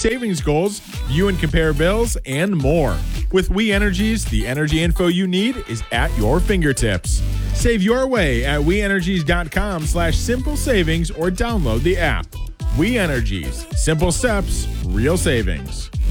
savings goals, view and compare bills, and more. With We Energies, the energy info you need is at your fingertips. Save your way at weenergies.com/simple savings or download the app. We Energies. Simple steps, real savings.